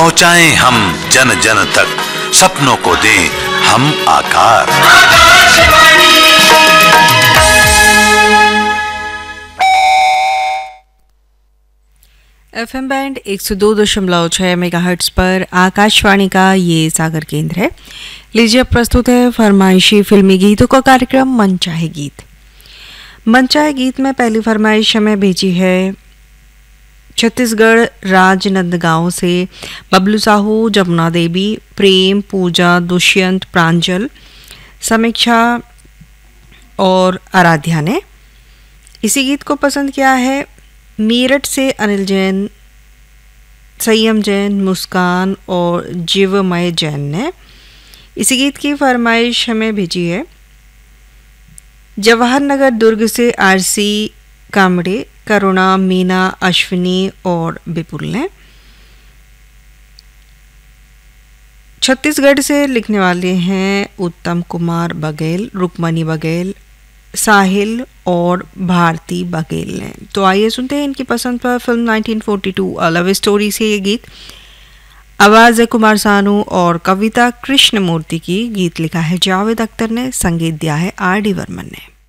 पहुंचाएं हम जन जन तक, सपनों को दें हम आकार। FM बैंड 102.6 मेगाहर्ट्ज पर आकाशवाणी का ये सागर केंद्र है। लीजिए अब प्रस्तुत है फरमाइशी फिल्मी गीतों का कार्यक्रम मन चाहे गीत। मन चाहे गीत में पहली फरमाइश हमें भेजी है छत्तीसगढ़ राजनंदगांव से बबलू साहू, जमुना देवी, प्रेम, पूजा, दुष्यंत, प्रांजल, समीक्षा और आराध्या ने इसी गीत को पसंद किया है। मेरठ से अनिल जैन, संयम जैन, मुस्कान और जीवमय जैन ने इसी गीत की फरमाइश हमें भेजी है। जवाहर नगर दुर्ग से आरसी कामड़े, करुणा, मीना, अश्विनी और विपुल ने। छत्तीसगढ़ से लिखने वाले हैं उत्तम कुमार बघेल, रुक्मणी बघेल, साहिल और भारती बघेल ने। तो आइए सुनते हैं इनकी पसंद पर फिल्म 1942 अ लव स्टोरी से ये गीत। आवाज़ है कुमार सानू और कविता कृष्णमूर्ति की। गीत लिखा है जावेद अख्तर ने, संगीत दिया है आर डी बर्मन ने।